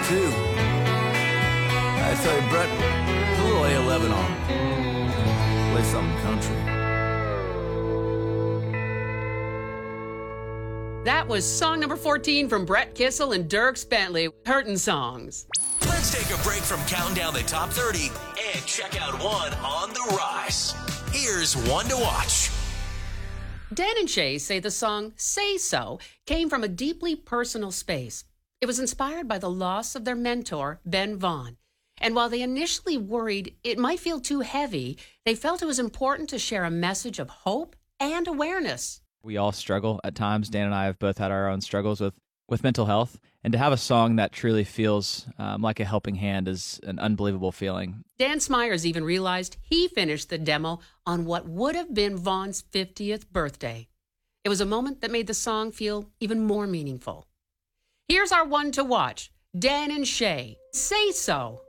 too. I tell you, Brett, put a little A11 on. Play something country. That was song number 14 from Brett Kissel and Dierks Bentley, Hurtin' Songs. Let's take a break from counting down the top 30 and check out one on the rise. Here's one to watch. Dan and Shay say the song Say So came from a deeply personal space. It was inspired by the loss of their mentor, Ben Vaughn. And while they initially worried it might feel too heavy, they felt it was important to share a message of hope and awareness. We all struggle at times. Dan and I have both had our own struggles with mental health. And to have a song that truly feels like a helping hand is an unbelievable feeling. Dan Smyers even realized he finished the demo on what would have been Vaughn's 50th birthday. It was a moment that made the song feel even more meaningful. Here's our one to watch, Dan and Shay, Say So.